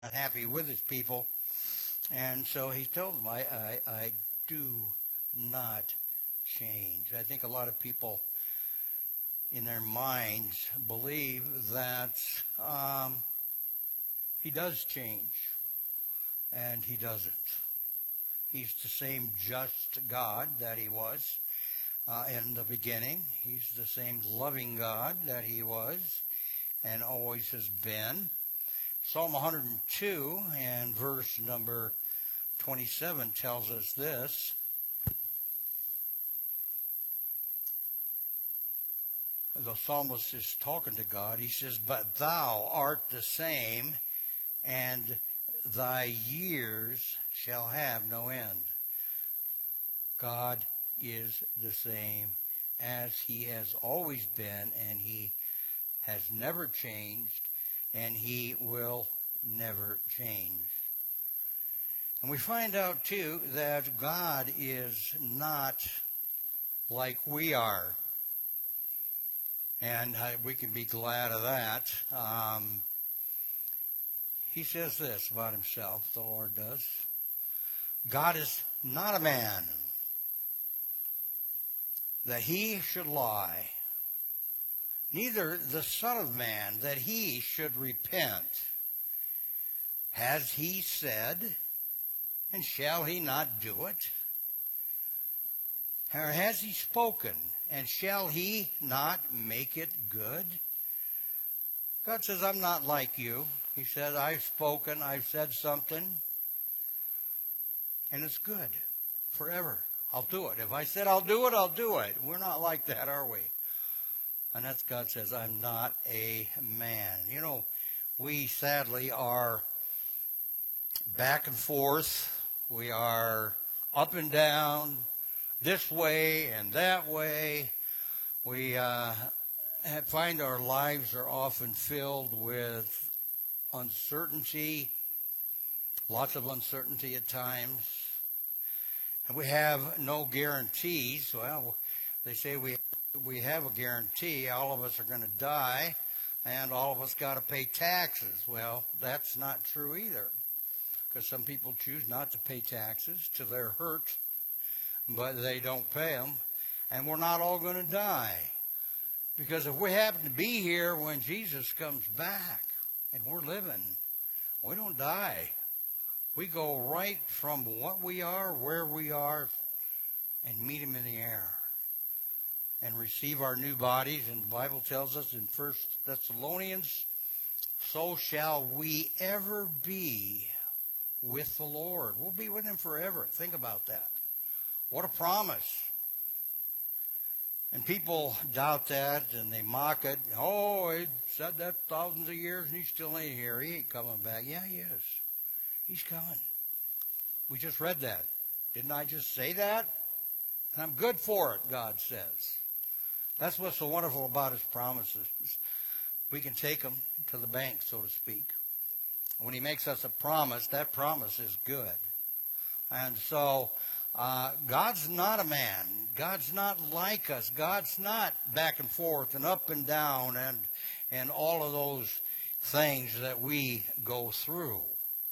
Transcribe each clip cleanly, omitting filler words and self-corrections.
not happy with his people. And so he told them, I do not change. I think a lot of people in their minds believe that he does change, and he doesn't. He's the same just God that he was in the beginning. He's the same loving God that he was and always has been. Psalm 102 and verse number 27 tells us this. The psalmist is talking to God. He says, "But thou art the same, and thy years shall have no end." God is the same as he has always been, and he has never changed, and he will never change. And we find out, too, that God is not like we are. And we can be glad of that. He says this about himself, the Lord does. God is not a man that he should lie, neither the Son of Man that he should repent. Has he said, and shall he not do it? Or has he spoken, and shall he not make it good? God says, I'm not like you. He said, I've spoken, I've said something, and it's good forever. I'll do it. If I said I'll do it, I'll do it. We're not like that, are we? And that's God says, I'm not a man. You know, we sadly are back and forth. We are up and down, this way and that way. We find our lives are often filled with uncertainty, lots of uncertainty at times. And we have no guarantees. Well, they say we have a guarantee. All of us are going to die, and all of us got to pay taxes. Well, that's not true either, because some people choose not to pay taxes to their hurt, but they don't pay them, and we're not all going to die. Because if we happen to be here when Jesus comes back and we're living, we don't die. We go right from what we are, where we are, and meet him in the air and receive our new bodies. And the Bible tells us in 1 Thessalonians, so shall we ever be with the Lord. We'll be with him forever. Think about that. What a promise. And people doubt that, and they mock it. Oh, he said that thousands of years, and he still ain't here. He ain't coming back. Yeah, he is. He's coming. We just read that. Didn't I just say that? And I'm good for it, God says. That's what's so wonderful about his promises. We can take them to the bank, so to speak. When he makes us a promise, that promise is good. And so God's not a man. God's not like us. God's not back and forth and up and down and all of those things that we go through.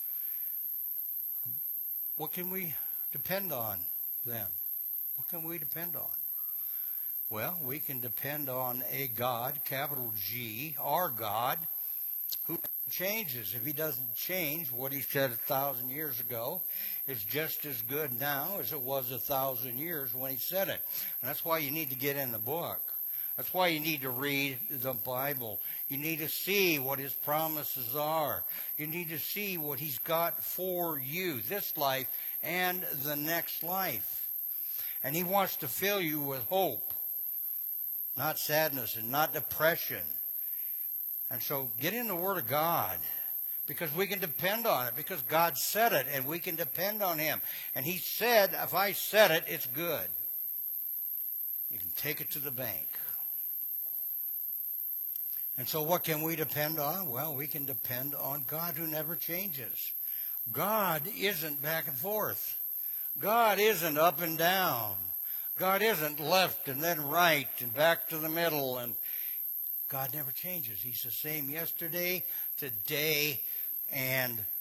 What can we depend on then? What can we depend on? Well, we can depend on a God, capital G, our God, who changes. If he doesn't change, what he said 1,000 years ago is just as good now as it was 1,000 years when he said it. And that's why you need to get in the book. That's why you need to read the Bible. You need to see what his promises are. You need to see what he's got for you, this life and the next life. And he wants to fill you with hope, not sadness and not depression. And so get in the Word of God, because we can depend on it, because God said it, and we can depend on him. And he said, if I said it, it's good. You can take it to the bank. And so what can we depend on? Well, we can depend on God who never changes. God isn't back and forth. God isn't up and down. God isn't left and then right and back to the middle. And God never changes. He's the same yesterday, today, and